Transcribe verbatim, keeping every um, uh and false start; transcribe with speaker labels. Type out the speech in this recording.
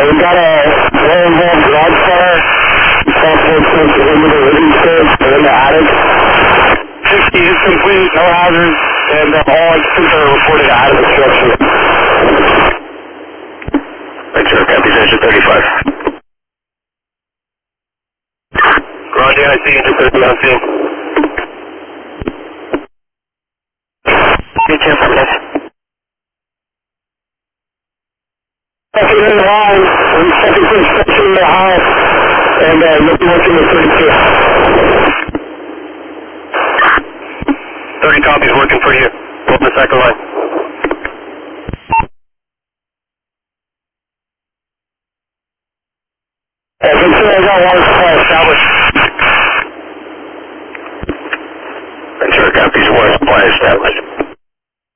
Speaker 1: we got a low-hand garage fire. Transport into the living space in the attic. sixty is complete, no hazards, and uh, all occupants are reported out of the structure. Right, sir. Copy, Station thirty-five. Roger, I see engine thirty on scene. Good chance for this. Second in the line, and second to inspection in the house, and uh, looking working with thirty-two. thirty copies working for you. Pull the second line.